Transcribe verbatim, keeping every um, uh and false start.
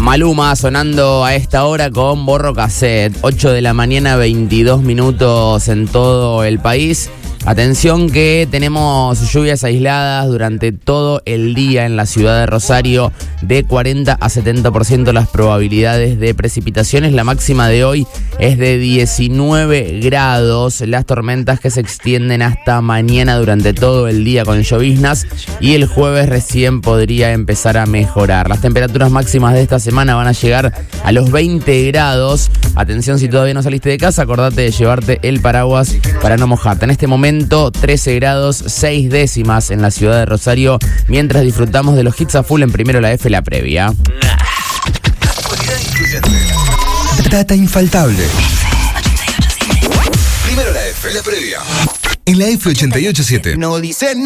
Maluma sonando a esta hora con Borro Cassette. ocho de la mañana, veintidós minutos en todo el país. Atención que tenemos lluvias aisladas durante todo el día en la ciudad de Rosario, de cuarenta a setenta por ciento las probabilidades de precipitaciones. La máxima de hoy es de diecinueve grados. Las tormentas que se extienden hasta mañana durante todo el día con lloviznas, y el jueves recién podría empezar a mejorar. Las temperaturas máximas de esta semana van a llegar a los veinte grados. Atención, si todavía no saliste de casa, acordate de llevarte el paraguas para no mojarte. En este momento trece grados, seis décimas en la ciudad de Rosario, mientras disfrutamos de los hits a full en Primero la F, la previa. Data infaltable. Primero la F, la previa. En la F ochenta y ocho punto siete. No dice